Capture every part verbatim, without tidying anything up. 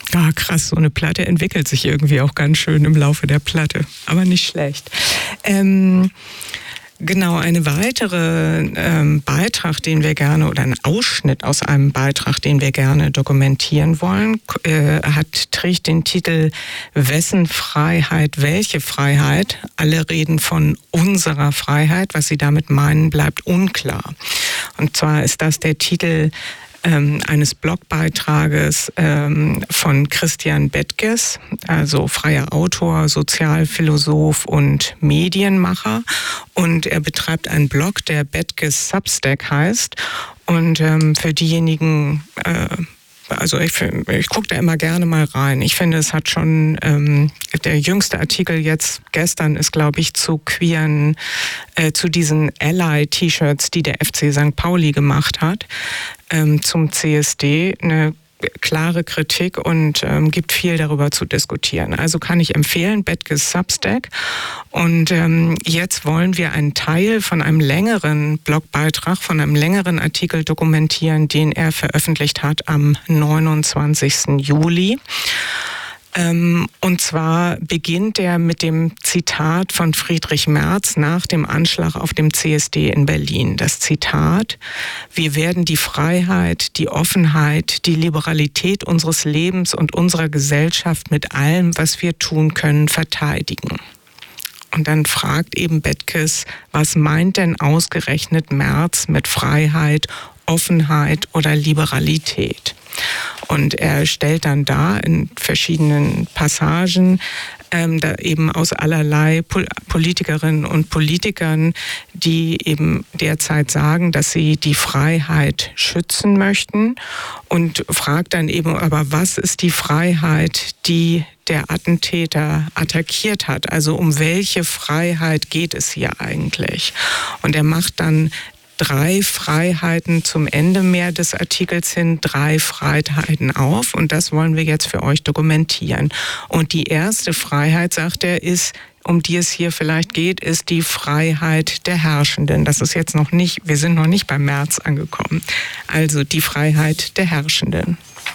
Ah, krass, so eine Platte entwickelt sich irgendwie auch ganz schön im Laufe der Platte, aber nicht schlecht. Ähm, genau, eine weitere ähm, Beitrag, den wir gerne, oder ein Ausschnitt aus einem Beitrag, den wir gerne dokumentieren wollen, äh, hat, trägt den Titel Wessen Freiheit, welche Freiheit? Alle reden von unserer Freiheit. Was sie damit meinen, bleibt unklar. Und zwar ist das der Titel Ähm, eines Blogbeitrages ähm, von Christian Bettges, also freier Autor, Sozialphilosoph und Medienmacher. Und er betreibt einen Blog, der Bettges Substack heißt. Und ähm, für diejenigen, äh, also ich, ich gucke da immer gerne mal rein. Ich finde, es hat schon, ähm, der jüngste Artikel jetzt gestern ist, glaube ich, zu queeren, äh, zu diesen Ally-T-Shirts, die der F C Sankt Pauli gemacht hat, ähm, zum C S D, eine klare Kritik und ähm, gibt viel darüber zu diskutieren. Also kann ich empfehlen, Bettges Substack. Und ähm, jetzt wollen wir einen Teil von einem längeren Blogbeitrag, von einem längeren Artikel dokumentieren, den er veröffentlicht hat am neunundzwanzigsten Juli. Ähm, und zwar beginnt er mit dem Zitat von Friedrich Merz nach dem Anschlag auf dem C S D in Berlin. Das Zitat: Wir werden die Freiheit, die Offenheit, die Liberalität unseres Lebens und unserer Gesellschaft mit allem, was wir tun können, verteidigen. Und dann fragt eben Bettges, was meint denn ausgerechnet Merz mit Freiheit, Offenheit oder Liberalität? Und er stellt dann dar in verschiedenen Passagen, ähm, da eben aus allerlei Pol- Politikerinnen und Politikern, die eben derzeit sagen, dass sie die Freiheit schützen möchten, und fragt dann eben, aber was ist die Freiheit, die der Attentäter attackiert hat? Also um welche Freiheit geht es hier eigentlich? Und er macht dann drei Freiheiten zum Ende mehr des Artikels hin, drei Freiheiten auf, und das wollen wir jetzt für euch dokumentieren. Und die erste Freiheit, sagt er, ist, um die es hier vielleicht geht, ist die Freiheit der Herrschenden. Das ist jetzt noch nicht, wir sind noch nicht beim März angekommen. Also die Freiheit der Herrschenden.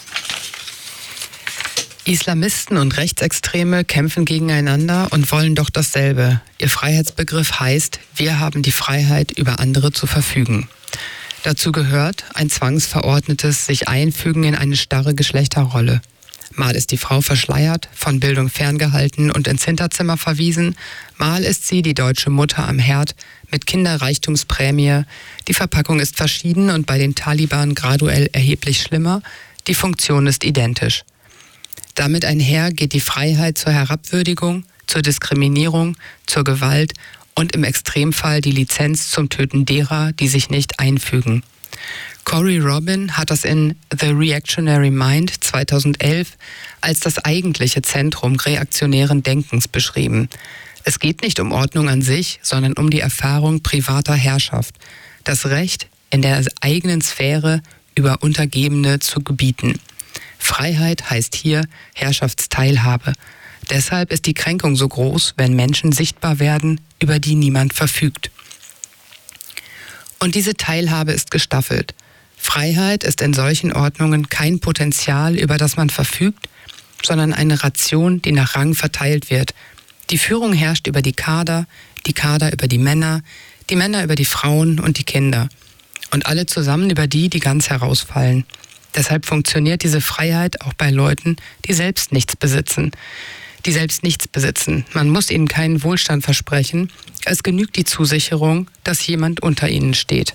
Islamisten und Rechtsextreme kämpfen gegeneinander und wollen doch dasselbe. Ihr Freiheitsbegriff heißt, wir haben die Freiheit, über andere zu verfügen. Dazu gehört ein zwangsverordnetes sich Einfügen in eine starre Geschlechterrolle. Mal ist die Frau verschleiert, von Bildung ferngehalten und ins Hinterzimmer verwiesen, mal ist sie die deutsche Mutter am Herd mit Kinderreichtumsprämie. Die Verpackung ist verschieden und bei den Taliban graduell erheblich schlimmer. Die Funktion ist identisch. Damit einher geht die Freiheit zur Herabwürdigung, zur Diskriminierung, zur Gewalt und im Extremfall die Lizenz zum Töten derer, die sich nicht einfügen. Cory Robin hat das in The Reactionary Mind zweitausendelf als das eigentliche Zentrum reaktionären Denkens beschrieben. Es geht nicht um Ordnung an sich, sondern um die Erfahrung privater Herrschaft. Das Recht, in der eigenen Sphäre über Untergebene zu gebieten. Freiheit heißt hier Herrschaftsteilhabe. Deshalb ist die Kränkung so groß, wenn Menschen sichtbar werden, über die niemand verfügt. Und diese Teilhabe ist gestaffelt. Freiheit ist in solchen Ordnungen kein Potenzial, über das man verfügt, sondern eine Ration, die nach Rang verteilt wird. Die Führung herrscht über die Kader, die Kader über die Männer, die Männer über die Frauen und die Kinder. Und alle zusammen über die, die ganz herausfallen. Deshalb funktioniert diese Freiheit auch bei Leuten, die selbst nichts besitzen. Die selbst nichts besitzen. Man muss ihnen keinen Wohlstand versprechen. Es genügt die Zusicherung, dass jemand unter ihnen steht.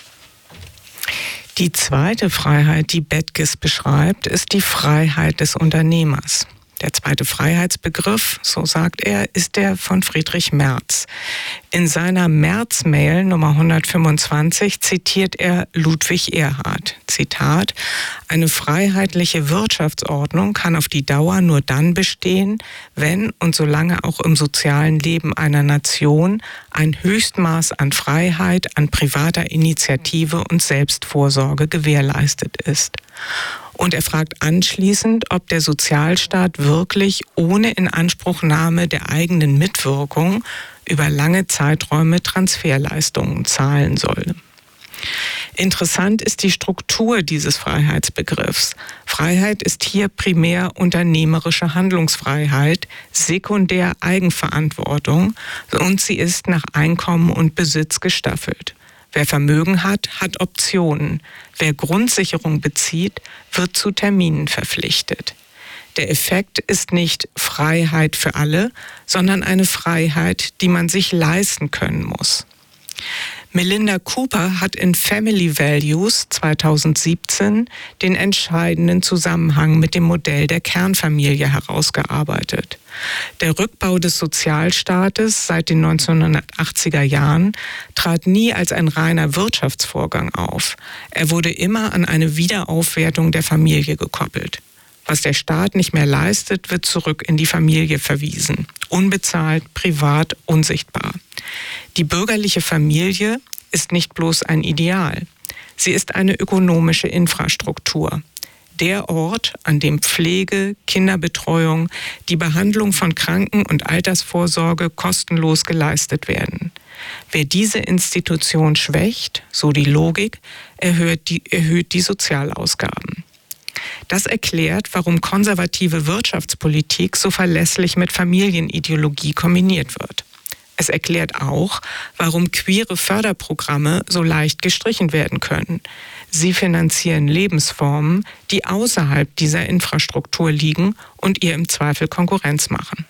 Die zweite Freiheit, die Bettges beschreibt, ist die Freiheit des Unternehmers. Der zweite Freiheitsbegriff, so sagt er, ist der von Friedrich Merz. In seiner Merz-Mail Nummer hundertfünfundzwanzig zitiert er Ludwig Erhard. Zitat: Eine freiheitliche Wirtschaftsordnung kann auf die Dauer nur dann bestehen, wenn und solange auch im sozialen Leben einer Nation ein Höchstmaß an Freiheit, an privater Initiative und Selbstvorsorge gewährleistet ist. Und er fragt anschließend, ob der Sozialstaat wirklich ohne Inanspruchnahme der eigenen Mitwirkung über lange Zeiträume Transferleistungen zahlen soll. Interessant ist die Struktur dieses Freiheitsbegriffs. Freiheit ist hier primär unternehmerische Handlungsfreiheit, sekundär Eigenverantwortung und sie ist nach Einkommen und Besitz gestaffelt. Wer Vermögen hat, hat Optionen. Wer Grundsicherung bezieht, wird zu Terminen verpflichtet. Der Effekt ist nicht Freiheit für alle, sondern eine Freiheit, die man sich leisten können muss. Melinda Cooper hat in Family Values zweitausendsiebzehn den entscheidenden Zusammenhang mit dem Modell der Kernfamilie herausgearbeitet. Der Rückbau des Sozialstaates seit den neunzehnhundertachtziger Jahren trat nie als ein reiner Wirtschaftsvorgang auf. Er wurde immer an eine Wiederaufwertung der Familie gekoppelt. Was der Staat nicht mehr leistet, wird zurück in die Familie verwiesen. Unbezahlt, privat, unsichtbar. Die bürgerliche Familie ist nicht bloß ein Ideal. Sie ist eine ökonomische Infrastruktur. Der Ort, an dem Pflege, Kinderbetreuung, die Behandlung von Kranken- und Altersvorsorge kostenlos geleistet werden. Wer diese Institution schwächt, so die Logik, erhöht die, erhöht die Sozialausgaben. Das erklärt, warum konservative Wirtschaftspolitik so verlässlich mit Familienideologie kombiniert wird. Es erklärt auch, warum queere Förderprogramme so leicht gestrichen werden können. Sie finanzieren Lebensformen, die außerhalb dieser Infrastruktur liegen und ihr im Zweifel Konkurrenz machen.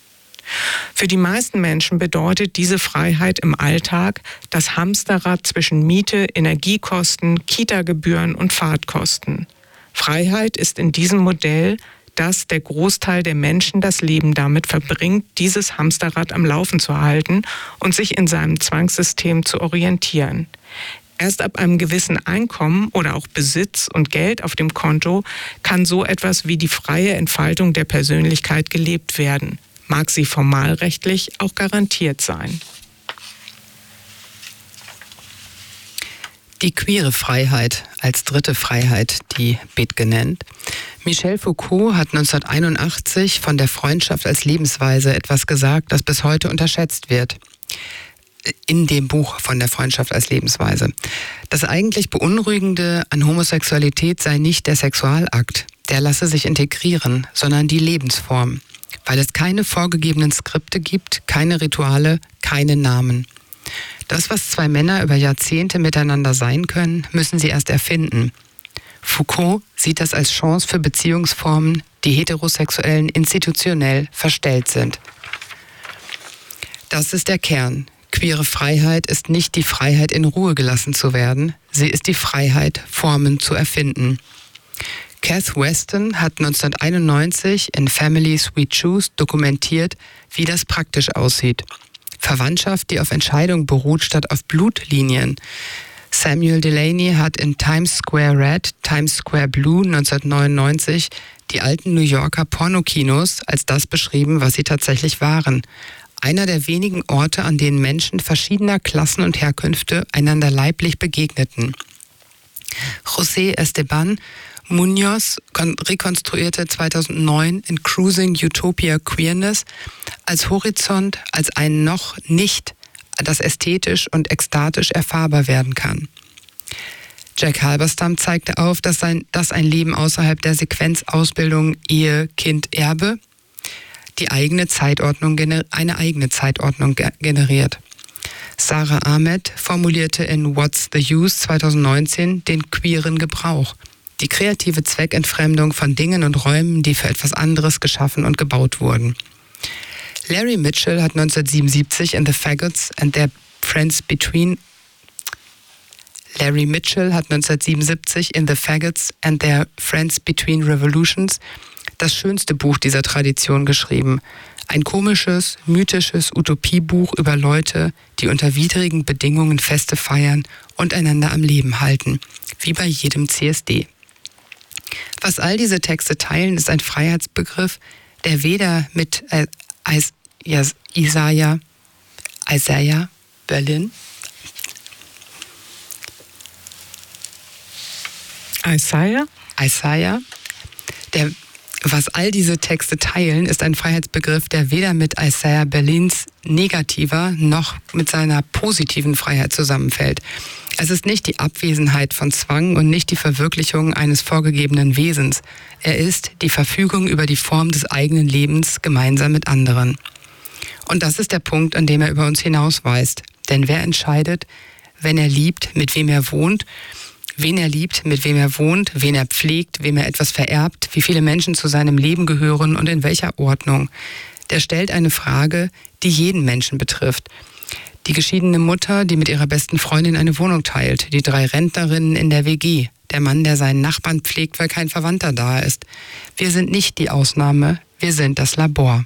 Für die meisten Menschen bedeutet diese Freiheit im Alltag das Hamsterrad zwischen Miete, Energiekosten, Kita-Gebühren und Fahrtkosten. Freiheit ist in diesem Modell, dass der Großteil der Menschen das Leben damit verbringt, dieses Hamsterrad am Laufen zu halten und sich in seinem Zwangssystem zu orientieren. Erst ab einem gewissen Einkommen oder auch Besitz und Geld auf dem Konto kann so etwas wie die freie Entfaltung der Persönlichkeit gelebt werden. Mag sie formalrechtlich auch garantiert sein. Die queere Freiheit als dritte Freiheit, die Beth genannt. Michel Foucault hat neunzehnhunderteinundachtzig von der Freundschaft als Lebensweise etwas gesagt, das bis heute unterschätzt wird. In dem Buch von der Freundschaft als Lebensweise. Das eigentlich Beunruhigende an Homosexualität sei nicht der Sexualakt, der lasse sich integrieren, sondern die Lebensform. Weil es keine vorgegebenen Skripte gibt, keine Rituale, keine Namen. Das, was zwei Männer über Jahrzehnte miteinander sein können, müssen sie erst erfinden. Foucault sieht das als Chance für Beziehungsformen, die Heterosexuellen institutionell verstellt sind. Das ist der Kern. Queere Freiheit ist nicht die Freiheit, in Ruhe gelassen zu werden. Sie ist die Freiheit, Formen zu erfinden. Cath Weston hat neunzehnhunderteinundneunzig in Families We Choose dokumentiert, wie das praktisch aussieht. Verwandtschaft, die auf Entscheidung beruht, statt auf Blutlinien. Samuel Delany hat in Times Square Red, Times Square Blue neunzehnhundertneunundneunzig die alten New Yorker Pornokinos als das beschrieben, was sie tatsächlich waren. Einer der wenigen Orte, an denen Menschen verschiedener Klassen und Herkünfte einander leiblich begegneten. José Esteban Munoz rekonstruierte zweitausendneun in Cruising Utopia Queerness als Horizont, als ein noch nicht, das ästhetisch und ekstatisch erfahrbar werden kann. Jack Halberstam zeigte auf, dass, sein, dass ein Leben außerhalb der Sequenz Ausbildung, Ehe, Kind, Erbe die eigene Zeitordnung, eine eigene Zeitordnung generiert. Sarah Ahmed formulierte in What's the Use zweitausendneunzehn den queeren Gebrauch. Die kreative Zweckentfremdung von Dingen und Räumen, die für etwas anderes geschaffen und gebaut wurden. Larry Mitchell hat neunzehnhundertsiebenundsiebzig in The Faggots and Their Friends Between Larry Mitchell hat neunzehnhundertsiebenundsiebzig in The Faggots and Their Friends Between Revolutions das schönste Buch dieser Tradition geschrieben. Ein komisches, mythisches Utopiebuch über Leute, die unter widrigen Bedingungen Feste feiern und einander am Leben halten, wie bei jedem C S D. Was all diese Texte teilen, ist ein Freiheitsbegriff, der weder mit äh, Is- Is- Isaiah, Isaiah Berlin, Isaiah? Isaiah, der Was all diese Texte teilen, ist ein Freiheitsbegriff, der weder mit Isaiah Berlins negativer noch mit seiner positiven Freiheit zusammenfällt. Es ist nicht die Abwesenheit von Zwang und nicht die Verwirklichung eines vorgegebenen Wesens. Er ist die Verfügung über die Form des eigenen Lebens gemeinsam mit anderen. Und das ist der Punkt, an dem er über uns hinausweist. Denn wer entscheidet, wenn er liebt, mit wem er wohnt, wen er liebt, mit wem er wohnt, wen er pflegt, wem er etwas vererbt, wie viele Menschen zu seinem Leben gehören und in welcher Ordnung, der stellt eine Frage, die jeden Menschen betrifft. Die geschiedene Mutter, die mit ihrer besten Freundin eine Wohnung teilt, die drei Rentnerinnen in der W G, der Mann, der seinen Nachbarn pflegt, weil kein Verwandter da ist. Wir sind nicht die Ausnahme, wir sind das Labor.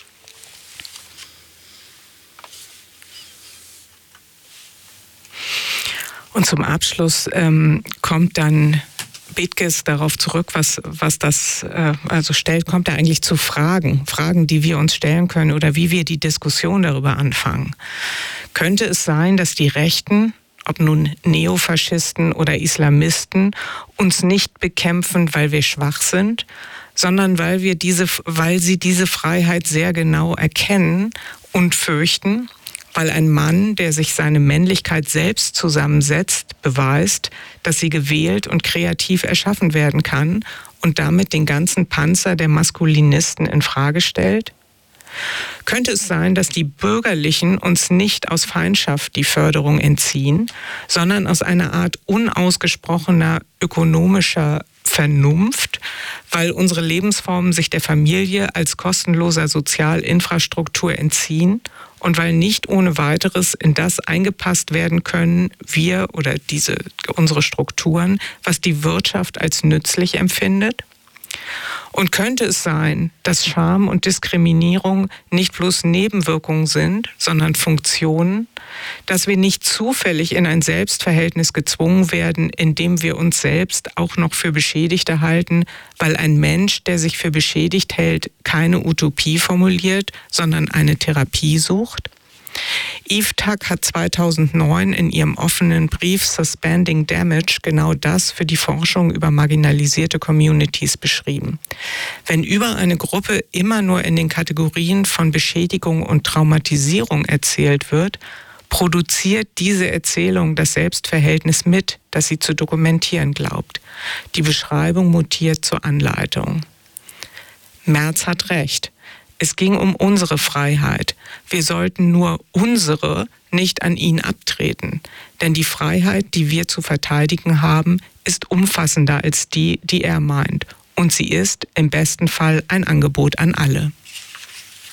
Und zum Abschluss ähm, kommt dann Bethges darauf zurück, was, was das äh, also stellt, kommt er eigentlich zu Fragen, Fragen, die wir uns stellen können oder wie wir die Diskussion darüber anfangen. Könnte es sein, dass die Rechten, ob nun Neofaschisten oder Islamisten, uns nicht bekämpfen, weil wir schwach sind, sondern weil wir diese, weil sie diese Freiheit sehr genau erkennen und fürchten? Weil ein Mann, der sich seine Männlichkeit selbst zusammensetzt, beweist, dass sie gewählt und kreativ erschaffen werden kann und damit den ganzen Panzer der Maskulinisten in Frage stellt? Könnte es sein, dass die Bürgerlichen uns nicht aus Feindschaft die Förderung entziehen, sondern aus einer Art unausgesprochener ökonomischer Vernunft, weil unsere Lebensformen sich der Familie als kostenloser Sozialinfrastruktur entziehen und weil nicht ohne weiteres in das eingepasst werden können, wir oder diese, unsere Strukturen, was die Wirtschaft als nützlich empfindet? Und könnte es sein, dass Scham und Diskriminierung nicht bloß Nebenwirkungen sind, sondern Funktionen, dass wir nicht zufällig in ein Selbstverhältnis gezwungen werden, indem wir uns selbst auch noch für Beschädigte halten, weil ein Mensch, der sich für beschädigt hält, keine Utopie formuliert, sondern eine Therapie sucht? Eve Tuck hat zweitausendneun in ihrem offenen Brief Suspending Damage genau das für die Forschung über marginalisierte Communities beschrieben. Wenn über eine Gruppe immer nur in den Kategorien von Beschädigung und Traumatisierung erzählt wird, produziert diese Erzählung das Selbstverhältnis mit, das sie zu dokumentieren glaubt. Die Beschreibung mutiert zur Anleitung. Merz hat recht. Es ging um unsere Freiheit. Wir sollten nur unsere nicht an ihn abtreten. Denn die Freiheit, die wir zu verteidigen haben, ist umfassender als die, die er meint. Und sie ist im besten Fall ein Angebot an alle.